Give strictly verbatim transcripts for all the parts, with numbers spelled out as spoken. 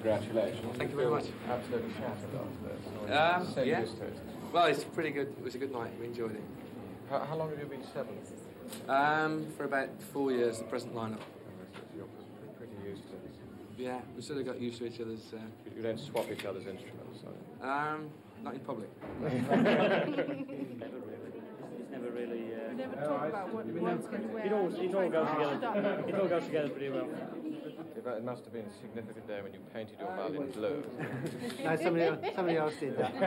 congratulations. Thank you very much. Absolutely shattered after this. Um, so yeah. used to it. Well, it's pretty good. It was a good night. We enjoyed it. How, how long have you been Seven? Um, for about four years, the present lineup. You're pretty used to it. Yeah, we sort of got used to each other's. Uh, You don't swap each other's instruments, so. um, not in public. Never really. It's never really. Uh, We never talk about what one's going to wear. it all it all goes together. It all goes together pretty well. It must have been a significant day when you painted your violin blue. No, somebody else, somebody else did that.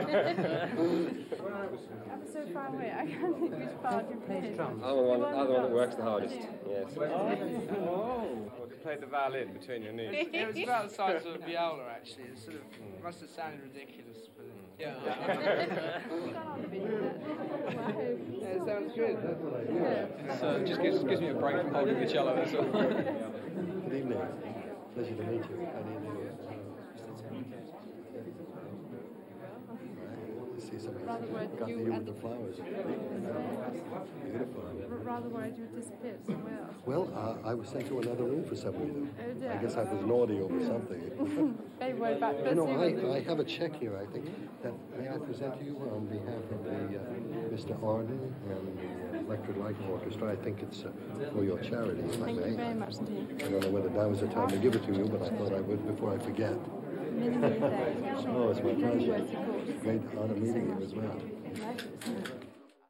I'm so far away, I can't think which part you played. Drums. I'm the one, I'm the one that works the hardest. Yes. Well, you played the violin between your knees. It was about the size of a viola, actually. It sort of must have sounded ridiculous, but yeah. Yeah, it sounds good. So it just gives, gives me a break from holding the cello. That's all. Good evening. Pleasure to meet you. How do you do? See somebody Rather worried got you here and with the flowers. Beautiful. Rather worried you disappeared somewhere else. Well, uh, I was sent to another room for some reason. Oh dear. I guess I was naughty over something. Very worried about You know, Betsy. I, I have a check here, I think, that may I present to you on behalf of the uh, Mister Arden and the uh, Electric Light Orchestra. I think it's uh, for your charity, if I Thank may. you very much indeed. I don't know whether now is the time to give it to you, but I thought I would before I forget. Many, many thanks. Oh, it's my Many pleasure. words, of course. Great honor Thank you so meeting you much. as well. Likewise.